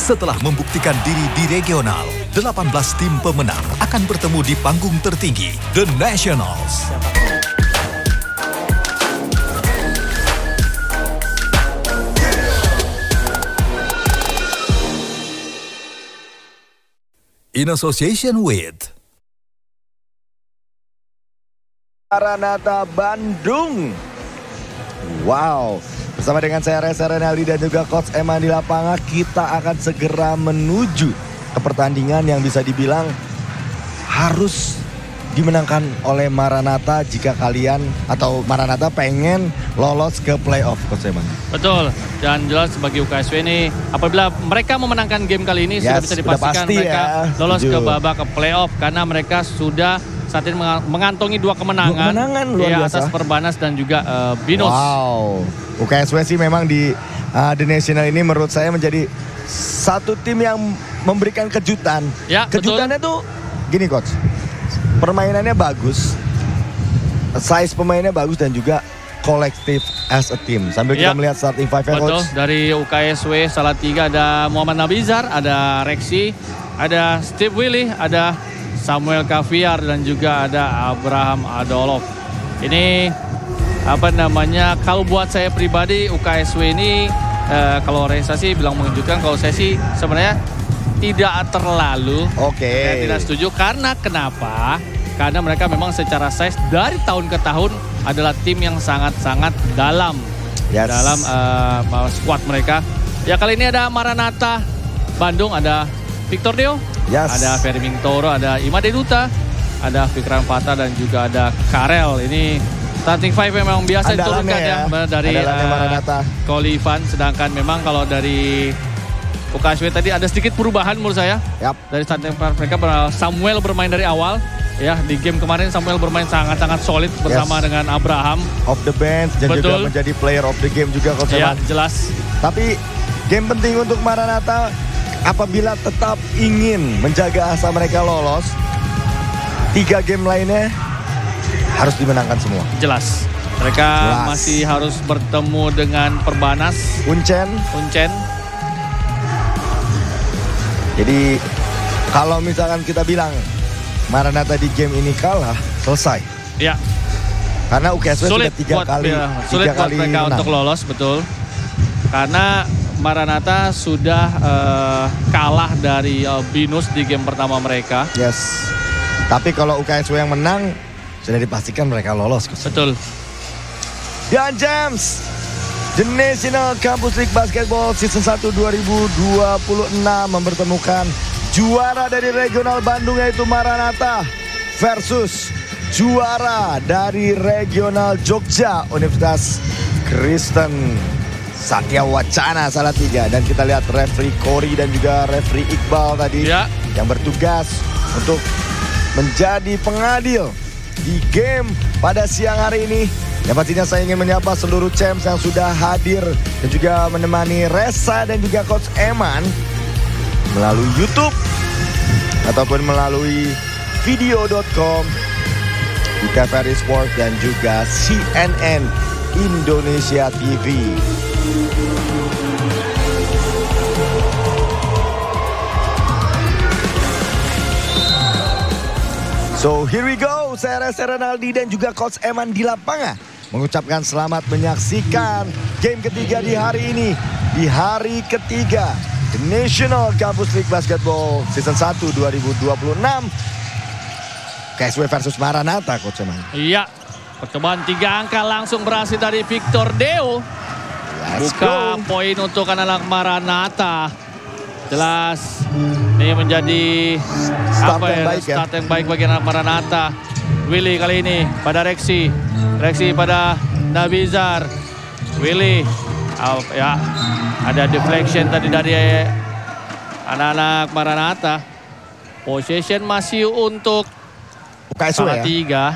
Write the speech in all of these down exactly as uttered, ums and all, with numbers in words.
Setelah membuktikan diri di regional, delapan belas tim pemenang akan bertemu di panggung tertinggi, The Nationals. In association with Maranatha Bandung. Wow, bersama dengan saya Reza Renaldi dan juga Coach Eman di lapangan, kita akan segera menuju ke pertandingan yang bisa dibilang harus dimenangkan oleh Maranatha jika kalian atau Maranatha pengen lolos ke playoff, Coach Eman. Betul, dan jelas bagi U K S W ini apabila mereka memenangkan game kali ini yes, sudah bisa dipastikan pasti mereka ya. lolos Setuju. ke babak ke playoff karena mereka sudah saat ini mengantongi dua kemenangan, dua kemenangan luar ya, biasa. atas Perbanas dan juga uh, Binus. Wow, U K S W sih memang di uh, The National ini menurut saya menjadi satu tim yang memberikan kejutan. Ya, Kejutannya betul. tuh gini, Coach. Permainannya bagus, size pemainnya bagus dan juga kolektif as a team. Sambil ya, kita melihat starting five-nya, Coach. Dari U K S W Salatiga ada Muhammad Nabizar, ada Rexy, ada Steve Willy, ada Samuel Kaviar dan juga ada Abraham Adolov. Ini apa namanya? Kalau buat saya pribadi U K S W ini eh, kalau Reza sih bilang mengejutkan, kalau saya sih sebenarnya tidak terlalu. Oke. Okay. Saya tidak setuju karena kenapa? Karena mereka memang secara size dari tahun ke tahun adalah tim yang sangat-sangat dalam yes. dalam uh, squad mereka. Ya kali ini ada Maranatha Bandung, ada Victor Deo, yes. ada Ferry Mintoro, ada Imade Duta, ada Fikran Fata dan juga ada Karel. Ini starting five memang biasa diturunkan ya, ya dari uh, Kolivan. Sedangkan memang kalau dari U K S W tadi ada sedikit perubahan menurut saya. Yep. Dari starting five mereka, Samuel bermain dari awal. Ya, di game kemarin Samuel bermain sangat-sangat solid bersama yes. dengan Abraham. Off the bench dan Betul. juga menjadi player of the game juga, Coach Ya, Eman. jelas. Tapi game penting untuk Maranatha apabila tetap ingin menjaga asa mereka lolos. Tiga game lainnya harus dimenangkan semua. Jelas. Mereka jelas. Masih harus bertemu dengan Perbanas, Uncen, Uncen. Jadi kalau misalkan kita bilang Maranatha di game ini kalah, selesai. Ya. Karena U K S W sulit sudah tiga buat, kali, ya, sulit tiga buat kali mereka menang. untuk lolos, betul. Karena Maranatha sudah uh, kalah dari uh, Binus di game pertama mereka. Yes. Tapi kalau U K S W yang menang, sudah dipastikan mereka lolos. Betul. Dan James, The National Campus League Basketball Season satu dua ribu dua puluh enam mempertemukan juara dari Regional Bandung yaitu Maranatha versus juara dari Regional Jogja Universitas Kristen Satya Wacana Salatiga. Dan kita lihat referee Kori dan juga referee Iqbal tadi ya, yang bertugas untuk menjadi pengadil di game pada siang hari ini. Yang pastinya saya ingin menyapa seluruh champs yang sudah hadir dan juga menemani Reza dan juga Coach Eman melalui YouTube ataupun melalui video dot com, di T V R I Sport dan juga C N N Indonesia T V. So here we go, saya Reza Renaldi dan juga Coach Eman di lapangan mengucapkan selamat menyaksikan game ketiga di hari ini, di hari ketiga The National Campus League Basketball Season satu dua ribu dua puluh enam. K S W versus Maranatha, Coach Eman. Iya, percobaan tiga angka langsung berhasil dari Victor Deo. Let's Buka go. poin untuk anak-anak Maranatha. Jelas ini menjadi start apa yang ya, baik ya. Start yang baik bagi anak Maranatha. Willy kali ini pada Rexy, Rexy pada Nabizar. Willy, oh, ya ada deflection tadi dari anak-anak Maranatha. Possession masih untuk U K S W Salatiga. Ya.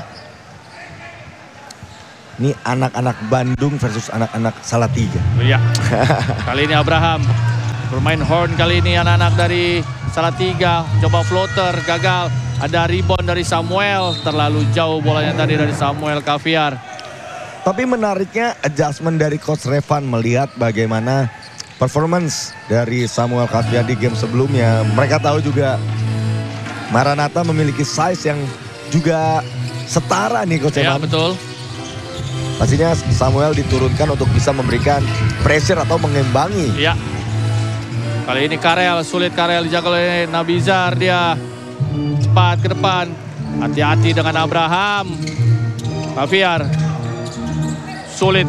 Ini anak-anak Bandung versus anak-anak Salatiga. Iya. Kali ini Abraham bermain horn kali ini anak-anak dari Salatiga. Coba floater, gagal. Ada rebound dari Samuel. Terlalu jauh bolanya tadi dari Samuel Kaviar. Tapi menariknya adjustment dari Coach Revan melihat bagaimana performance dari Samuel Kaviar di game sebelumnya. Mereka tahu juga Maranatha memiliki size yang juga setara nih Coach Ya Eman. betul. Pastinya Samuel diturunkan untuk bisa memberikan pressure atau mengimbangi. Ya. Kali ini Karel, sulit Karel dijaga oleh Nabizar, dia cepat ke depan. Hati-hati dengan Abraham. Kaviar. Sulit.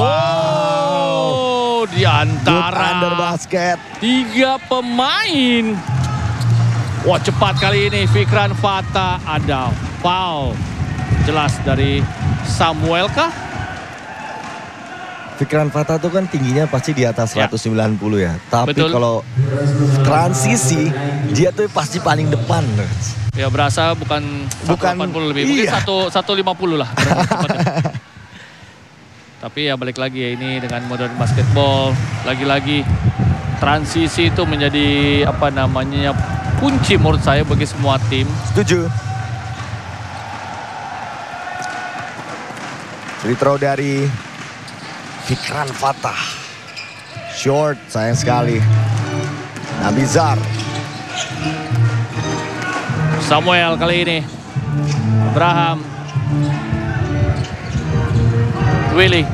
Wow. Di antara under basket. tiga pemain. Wah, cepat kali ini Fikran Fatah, ada foul. Jelas dari Samuel kah? Fikran Fatah tuh kan tingginya pasti di atas Ya. seratus sembilan puluh ya. Tapi Betul. kalau transisi dia tuh pasti paling depan. Ya berasa bukan Bukan, seratus delapan puluh lebih, mungkin iya. seratus lima puluh lah. Tapi ya balik lagi ya, ini dengan modern basketball, lagi-lagi transisi itu menjadi apa namanya kunci menurut saya bagi semua tim. Setuju. Free throw dari Fikran Fatah. Short, sayang sekali. Nabizar. Samuel kali ini. Abraham. Willy.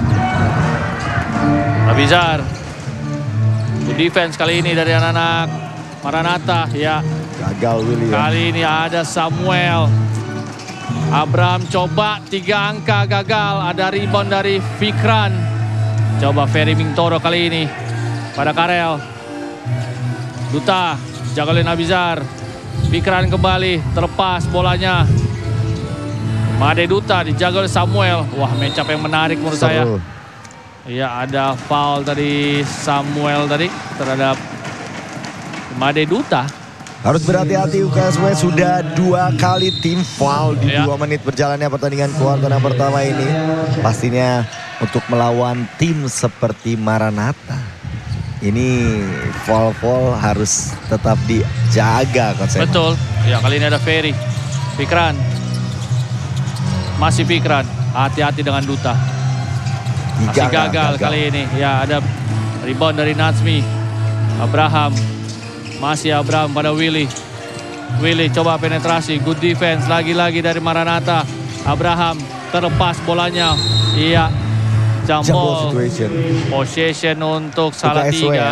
Nabizar. Good defense kali ini dari anak-anak Maranatha. Ya, Gagal William. kali ini ada Samuel. Abraham coba tiga angka gagal. Ada rebound dari Fikran. Coba Ferry Mingtoro kali ini pada Karel. Duta jaga oleh Nabizar. Fikran kembali, terlepas bolanya. Made Duta dijaga oleh Samuel. Wah, match up yang menarik menurut saya. Seru. Iya, ada foul dari Samuel tadi terhadap Made Duta. Harus berhati-hati, U K S W sudah dua kali tim foul di Ya. dua menit berjalannya pertandingan kuarter yang pertama ini. Pastinya untuk melawan tim seperti Maranatha. Ini foul-foul harus tetap dijaga konsep. Betul. Ya, kali ini ada Ferry. Fikran. Masih Fikran. Hati-hati dengan Duta. Masih gagal, kali ini. Ya, ada rebound dari Natsmi. Abraham. Masih Abraham pada Willy. Willy coba penetrasi. Good defense. Lagi-lagi dari Maranatha. Abraham terlepas bolanya. Iya. Jump Jump ball ball. situation. Possession untuk U K S W Salatiga. ya.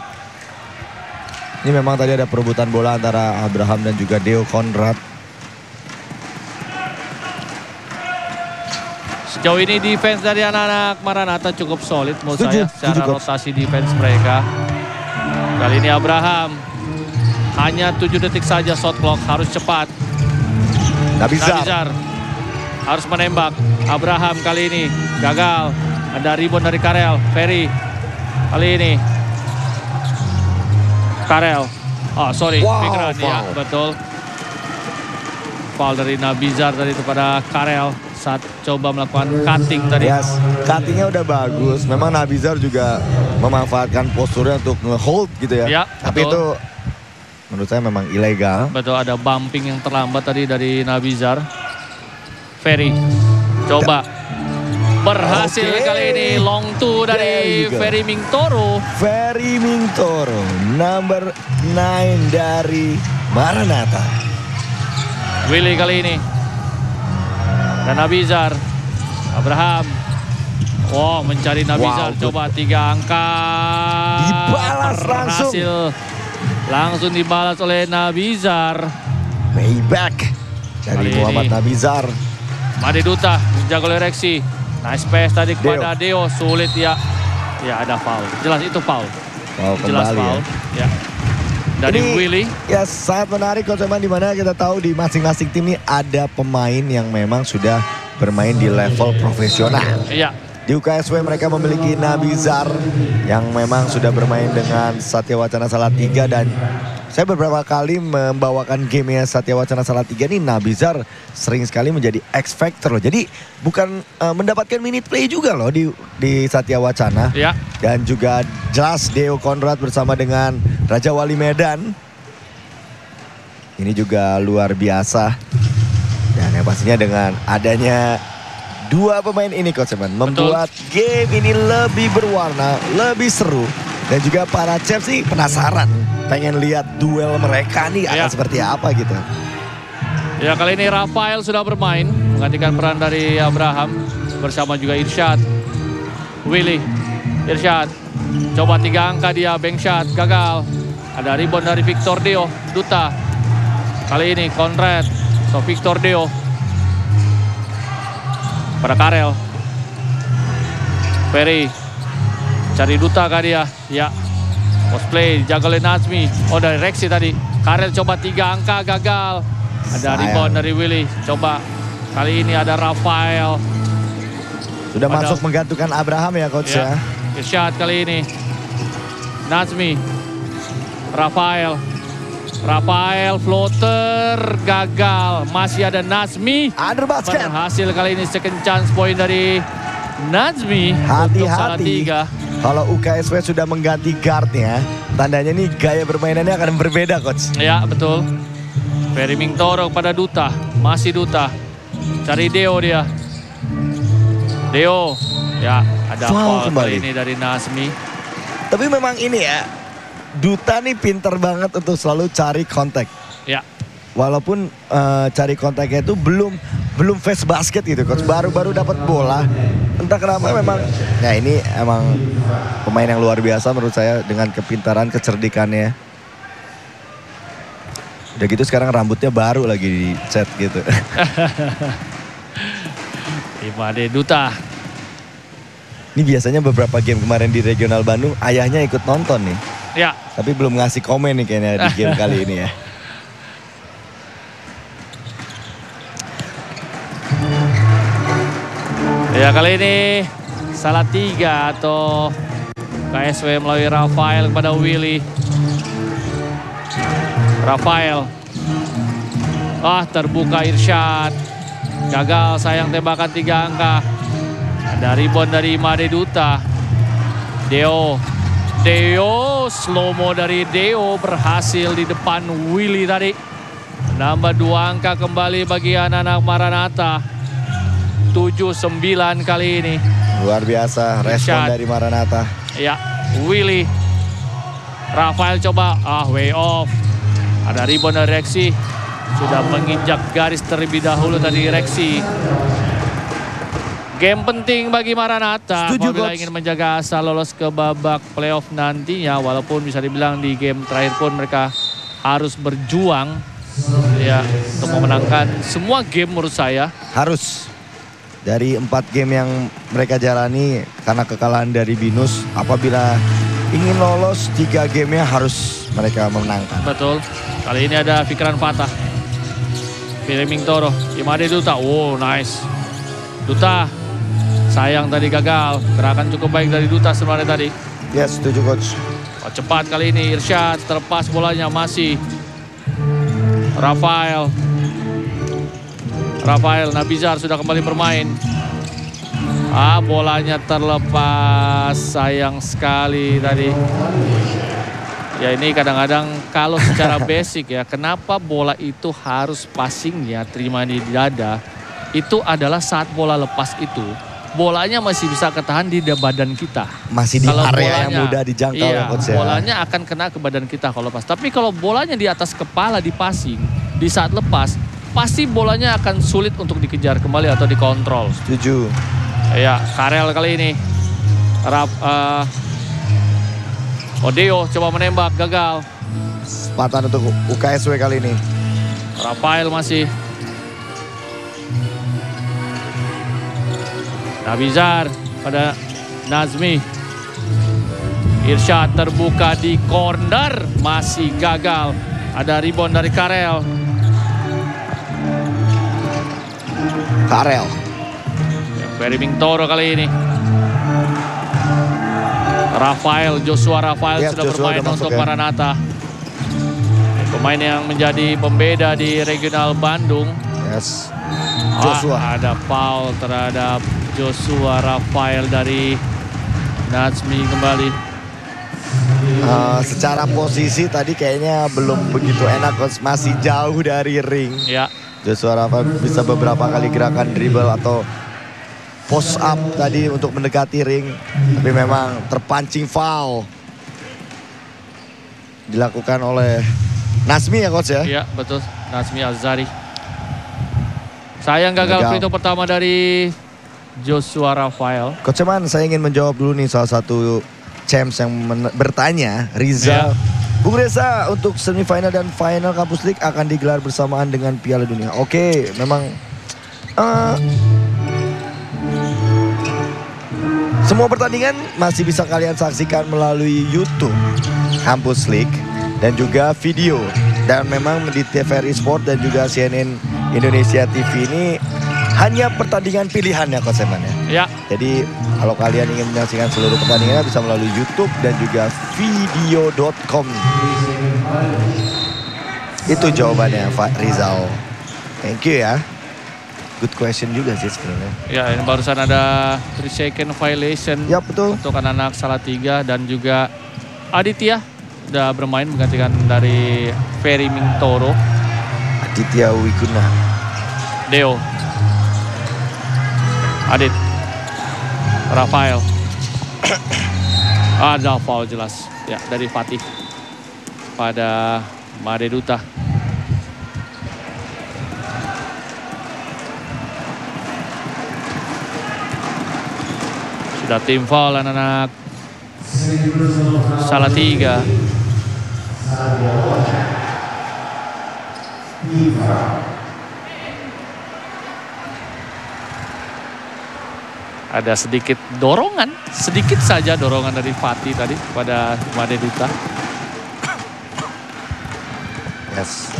Ini memang tadi ada perebutan bola antara Abraham dan juga Deo Conrad. Sejauh ini defense dari anak-anak Maranatha cukup solid menurut Setuju, saya secara setuju, Coach. rotasi defense mereka. Kali ini Abraham. Hanya tujuh detik saja shot clock, harus cepat. Nabizar. Nabizar harus menembak. Abraham kali ini gagal. Ada rebound dari Karel. Ferry kali ini. Karel. Oh sorry, Wow, Fikran. Ya, foul. betul. Foul dari Nabizar tadi kepada Karel saat coba melakukan cutting tadi. Yes, cuttingnya udah bagus. Memang Nabizar juga memanfaatkan posturnya untuk nge-hold gitu ya. Ya, Tapi betul. itu menurut saya memang ilegal. Betul, ada bumping yang terlambat tadi dari Nabizar. Ferry coba berhasil Oke. kali ini long two There dari you go. Ferry Mingtoro. Ferry Mingtoro, number nine dari Maranatha. Willy kali ini. Dan Nabizar. Abraham. Wow, mencari Nabizar. Wow, Coba tiga angka. Dibalas langsung. Berhasil. Langsung dibalas oleh Nabizar. Payback dari Kali Muhammad ini. Nabizar. Made Duta dijaga oleh Reksi. Nice pass tadi kepada Deo. Sulit ya. Ya ada foul. Jelas itu foul. Wow, Jelas kembali foul. ya. Ya. Dari Ini, Willy. ya sangat menarik konsepan di mana kita tahu di masing-masing tim ini ada pemain yang memang sudah bermain di level profesional. Iya. Di U K S W mereka memiliki Nabizar yang memang sudah bermain dengan Satya Wacana Salatiga, dan saya beberapa kali membawakan gamenya Satya Wacana Salatiga nih, Nabizar sering sekali menjadi X Factor loh. Jadi bukan uh, mendapatkan minute play juga loh di di Satya Wacana. Ya. Dan juga jelas Deo Conrad bersama dengan Raja Wali Medan. Ini juga luar biasa. Dan yang pastinya dengan adanya dua pemain ini Coach Eman membuat game ini lebih berwarna, lebih seru. Dan juga para chef sih penasaran, pengen lihat duel mereka nih akan Ya. seperti apa gitu. Ya, kali ini Rafael sudah bermain, menggantikan peran dari Abraham bersama juga Irsyad. Willy, Irsyad, coba tiga angka dia, bank shot, gagal. Ada rebound dari Victor Deo, Duta. Kali ini Conrad, so Victor Deo. Pada Karel. Ferry, cari Duta kah dia? Ya, post play, jaga oleh Nazmi. Oh, dari Rexy tadi. Karel coba tiga angka, gagal. Ada Sayang. rebound dari Willy. Coba kali ini ada Rafael. Sudah Pada- masuk menggantungkan Abraham ya coach ya. Ya. Irsyad kali ini. Nazmi. Rafael. Rafael floater gagal. Masih ada Nazmi. Under basket. Berhasil kali ini second chance point dari Nazmi untuk salah Hati-hati. tiga. Kalau U K S W sudah mengganti guardnya, tandanya nih gaya permainannya akan berbeda coach. Ya, betul. Ferry Mingtoro pada Duta. Masih Duta. Cari Deo dia. Deo. Ya, ada Foul foul kembali. kali ini dari Nazmi. Tapi memang ini ya, Duta nih pinter banget untuk selalu cari kontak. Ya, Walaupun eh, cari kontaknya itu belum belum face basket gitu coach. Baru-baru dapat bola. Entah kenapa memang, nah ini emang pemain yang luar biasa menurut saya dengan kepintaran, kecerdikannya. Udah gitu sekarang rambutnya baru lagi di set gitu. Imade Duta. Ini biasanya beberapa game kemarin di regional Bandung ayahnya ikut nonton nih. Ya, Tapi belum ngasih komen nih kayaknya di game kali ini ya. ya kali ini salah tiga atau K S W melalui Rafael kepada Willy. Rafael. Ah, terbuka Irsyad. Gagal, sayang tembakan tiga angka. Ada rebound dari Imade Duta. Deo. Deo, slow-mo dari Deo berhasil di depan Willy tadi. Nambah dua angka kembali bagi anak-anak Maranatha. tujuh sembilan kali ini. Luar biasa respon Irsyad. dari Maranatha. Ya, Willy. Rafael coba, ah way off. Ada rebound dari Rexy. Sudah menginjak garis terlebih dahulu tadi Rexy. Game penting bagi Maranatha Setuju, apabila Coach. ingin menjaga asa lolos ke babak playoff nantinya. Walaupun bisa dibilang di game terakhir pun mereka harus berjuang ya untuk memenangkan semua game menurut saya. Harus. Dari empat game yang mereka jalani karena kekalahan dari Binus, apabila ingin lolos tiga gamenya harus mereka menangkan. Betul. Kali ini ada Fikran Fatah. Ferry Mingtoro. Imade Duta. Wow, nice. Duta. Sayang tadi gagal. Gerakan cukup baik dari Duta sebenarnya tadi. Yes, setuju coach. Oh, cepat kali ini Irsyad. Terlepas bolanya masih. Rafael. Rafael Nabizar sudah kembali bermain. Ah, bolanya terlepas. Sayang sekali tadi. Ya ini kadang-kadang kalau secara basic ya, kenapa bola itu harus passingnya terima di dada. Itu adalah saat bola lepas itu, bolanya masih bisa ketahan di badan kita. Masih di Kalau area yang bolanya- mudah dijangkau iya, ya coach ya. bolanya akan kena ke badan kita kalau lepas. Tapi kalau bolanya di atas kepala di passing, di saat lepas, pasti bolanya akan sulit untuk dikejar kembali atau dikontrol. Setuju. Ya, Karel kali ini. Rap, uh, Odeo coba menembak, gagal. Kesempatan untuk U K S W kali ini. Rafael masih. Nabizar pada Nazmi. Irsyad terbuka di corner, masih gagal. Ada rebound dari Karel. Karel. Ferry Mingtoro kali ini. Rafael, Joshua Rafael Yes, sudah Joshua bermain udah masuk untuk ya. Maranatha. Pemain yang menjadi pembeda di regional Bandung. Yes. Ah, Joshua. ada foul terhadap Joshua Rafael dari Nazmi kembali. Uh, secara posisi tadi kayaknya belum begitu enak coach. Masih jauh dari ring. Ya, Joshua Rafael bisa beberapa kali gerakan dribble atau post up tadi untuk mendekati ring. Tapi memang terpancing foul. dilakukan oleh Nazmi ya coach ya. Iya betul, Nazmi Azari. Sayang gagal free throw pertama dari Joshua Rafael. Coach Eman, saya ingin menjawab dulu nih salah satu champs yang bertanya, Rizal. Ya. Bung Reza, untuk semifinal dan final Kampus League akan digelar bersamaan dengan Piala Dunia. Oke, memang uh, semua pertandingan masih bisa kalian saksikan melalui YouTube Kampus League dan juga video. Dan memang di T V R I Sport dan juga C N N Indonesia T V ini hanya pertandingan pilihan ya Coach Eman ya. Ya. Jadi kalau kalian ingin menyaksikan seluruh pertandingannya bisa melalui YouTube dan juga video dot com. Itu jawabannya Pak Rizal. Thank you ya. Good question juga sih sebenarnya. Ya, ini barusan ada three second violation. Ya betul. Untuk anak-anak Salatiga dan juga Aditya udah bermain menggantikan dari Ferry Mintoro. Aditya Wiguna. Deo. Adit. Rafael. Ada foul jelas ya dari Fatih pada Made Duta. Sudah tim foul anak-anak Salatiga. Ada sedikit dorongan, sedikit saja dorongan dari Fatih tadi pada Made Duta. Yes.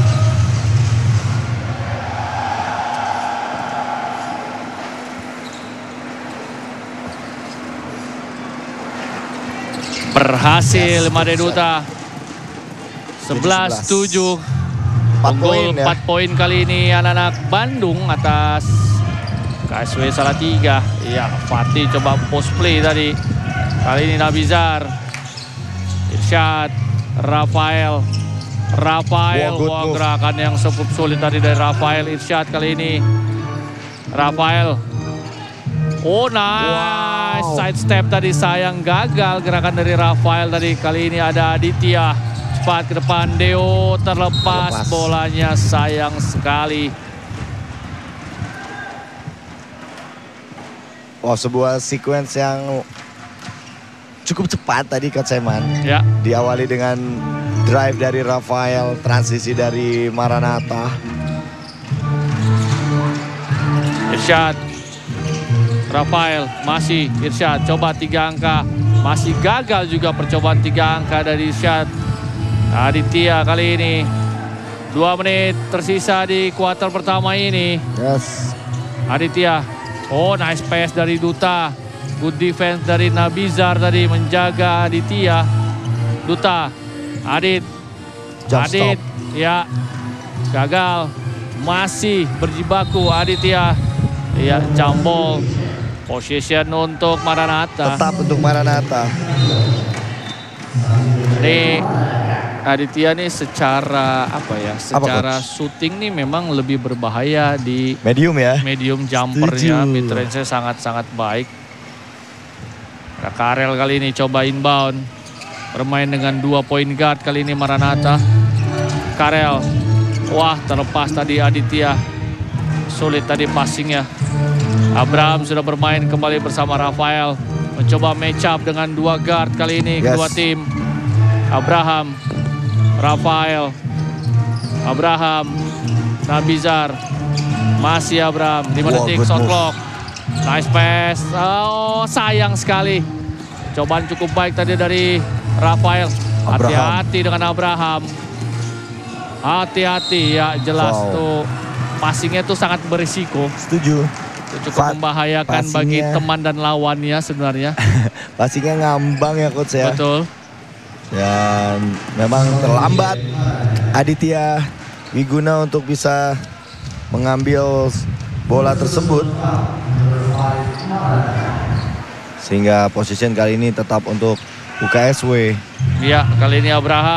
Berhasil yes. Made Duta. sebelas tujuh. Unggul empat poin ya. Kali ini anak-anak Bandung atas K S W Salatiga. Ya, Fatih coba post play tadi. Kali ini Nabizar. Irsyad. Rafael. Rafael. Wah, gerakan yang cukup sulit tadi dari Rafael. Irsyad kali ini. Rafael. Oh, nice. Wow. Side step tadi, sayang gagal gerakan dari Rafael tadi. Kali ini ada Aditya. Cepat ke depan, Deo terlepas. Lepas. Bolanya, sayang sekali. Wow, sebuah sequence yang cukup cepat tadi Coach Eman. Ya. Diawali dengan drive dari Rafael, transisi dari Maranatha. Irsyad. Rafael, masih Irsyad, coba tiga angka. Masih gagal juga percobaan tiga angka dari Irsyad. Aditya kali ini. Dua menit tersisa di kuarter pertama ini. Yes. Aditya. Oh, nice pass dari Duta. Good defense dari Nabizar tadi menjaga Aditya. Duta. Adit. Just Adit. stop. Ya. Gagal. Masih berjibaku Aditya. Ya, jambol. Possession untuk Maranatha. Tetap untuk Maranatha. Ini Aditya nih secara apa ya? Secara apa, shooting nih memang lebih berbahaya di medium ya. Medium jumpernya, mid range-nya sangat-sangat baik. Nah, Karel kali ini coba inbound. Bermain dengan dua point guard kali ini Maranatha. Karel. Wah, terlepas tadi Aditya. Sulit tadi passingnya. Abraham sudah bermain kembali bersama Rafael. Mencoba match up dengan dua guard kali ini. Yes. Kedua tim. Abraham. Rafael. Abraham. Nabizar. Masih Abraham. lima detik shot clock. Nice pass. Oh, sayang sekali. Cobaan cukup baik tadi dari Rafael. Hati-hati dengan Abraham. Hati-hati ya, jelas wow. Tuh passingnya tuh sangat berisiko. Setuju. Itu cukup membahayakan passingnya, bagi teman dan lawannya sebenarnya. Passingnya ngambang ya coach ya. Betul. Dan memang terlambat Aditya Wiguna untuk bisa mengambil bola tersebut. Sehingga position kali ini tetap untuk U K S W. Iya, kali ini Abraham.